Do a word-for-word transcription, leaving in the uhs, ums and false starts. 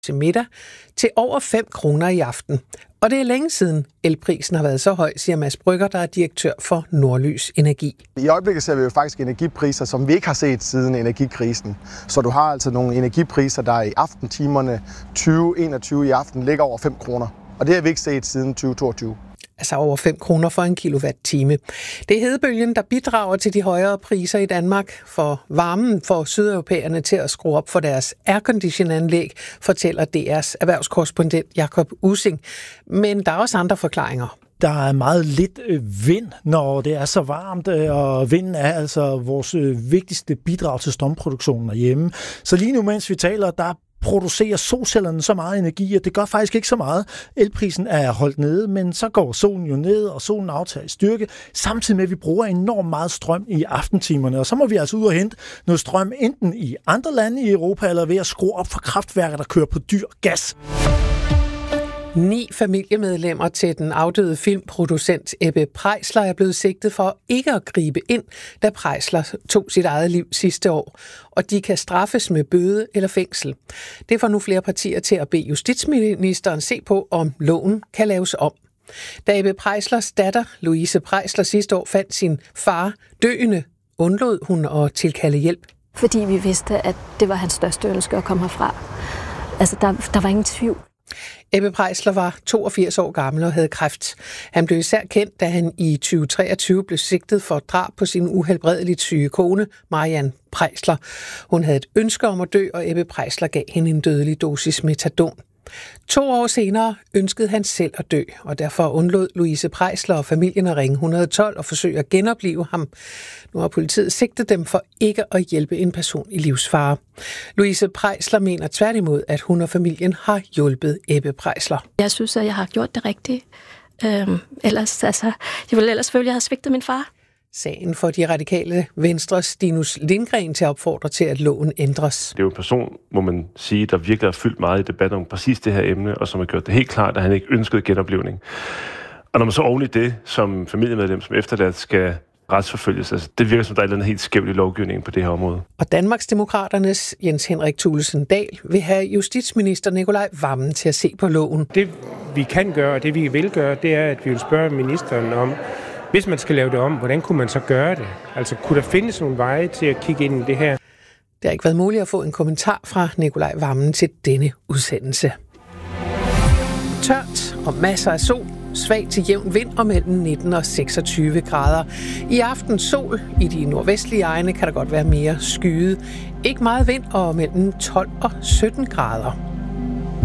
til middag til over fem kroner i aften. Og det er længe siden elprisen har været så høj, siger Mads Brygger, der er direktør for Nordlys Energi. I øjeblikket ser vi jo faktisk energipriser, som vi ikke har set siden energikrisen. Så du har altså nogle energipriser, der i aftentimerne tyve enogtyve i aften ligger over fem kroner. Og det har vi ikke set siden tyve toogtyve. Altså over fem kroner for en kilowatt-time. Det er hedebølgen, der bidrager til de højere priser i Danmark, for varmen får sydeuropæerne til at skrue op for deres aircondition-anlæg, fortæller D R's erhvervskorrespondent Jakob Ussing. Men der er også andre forklaringer. Der er meget lidt vind, når det er så varmt, og vinden er altså vores vigtigste bidrag til strømproduktionen derhjemme. Så lige nu, mens vi taler, der producerer solcellerne så meget energi, at det gør faktisk ikke så meget. Elprisen er holdt nede, men så går solen jo ned, og solen aftager i styrke, samtidig med, at vi bruger enormt meget strøm i aftentimerne. Og så må vi altså ud og hente noget strøm, enten i andre lande i Europa, eller ved at skrue op for kraftværker, der kører på dyr gas. Ni familiemedlemmer til den afdøde filmproducent Ebbe Preisler er blevet sigtet for ikke at gribe ind, da Preisler tog sit eget liv sidste år, og de kan straffes med bøde eller fængsel. Det får nu flere partier til at bede justitsministeren se på, om loven kan laves om. Da Ebbe Preislers datter, Louise Preisler, sidste år fandt sin far døende, undlod hun at tilkalde hjælp. Fordi vi vidste, at det var hans største ønske at komme herfra. Altså, der, der var ingen tvivl. Ebbe Preisler var toogfirs år gammel og havde kræft. Han blev især kendt, da han i tyve treogtyve blev sigtet for drab på sin uhelbredeligt syge kone, Marianne Preisler. Hun havde et ønske om at dø, og Ebbe Preisler gav hende en dødelig dosis metadon. To år senere ønskede han selv at dø, og derfor undlod Louise Preisler og familien at ringe et hundrede og tolv og forsøge at genopleve ham. Nu har politiet sigtet dem for ikke at hjælpe en person i livsfare. Louise Preisler mener tværtimod, at hun og familien har hjulpet Ebbe Preisler. Jeg synes, at jeg har gjort det rigtigt. Øhm, ellers, altså, jeg ville ellers selvfølgelig have svigtet min far. Sagen for de radikale Venstres Stinus Lindgren til at opfordre til, at loven ændres. Det er jo en person, må man sige, der virkelig har fyldt meget i debatten om præcis det her emne, og som har gjort det helt klart, at han ikke ønskede genoplevning. Og når man så oven i det, som familiemedlem, som efterladt skal retsforfølges, altså det virker som, der er noget helt skævt i lovgivningen på det her område. Og Danmarksdemokraternes Jens Henrik Thulesen Dahl vil have justitsminister Nicolai Wammen til at se på loven. Det vi kan gøre, og det vi vil gøre, det er, at vi vil spørge ministeren om, hvis man skal lave det om, hvordan kunne man så gøre det? Altså, kunne der findes nogle veje til at kigge ind i det her? Det har ikke været muligt at få en kommentar fra Nicolai Wammen til denne udsendelse. Tørt og masser af sol, svag til jævn vind og mellem nitten og seksogtyve grader. I aften sol, i de nordvestlige egne kan der godt være mere skyet. Ikke meget vind og mellem tolv og sytten grader.